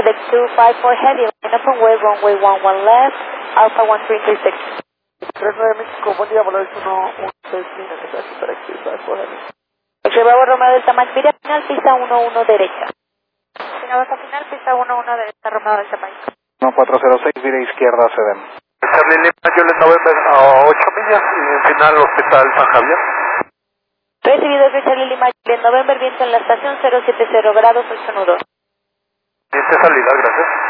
Quebec 254 Heavy, line up on way, runway 11 left, Alpha 1336. 39 México, buen día, Volaris 116 líneas, gracias para activar Heavy. Ok, Bravo Romeo Delta Mike, mira final, pista 11 derecha. Final hasta final, pista 11 derecha, Romeo Delta Mike. 1406, vía izquierda, Sedem. Charlie Lima, Juliet November a 8 millas y en final Hospital San Javier. Recibido Charlie Lima, Juliet November, viento en la estación 070 grados, 8 nudos. Dice salida, gracias.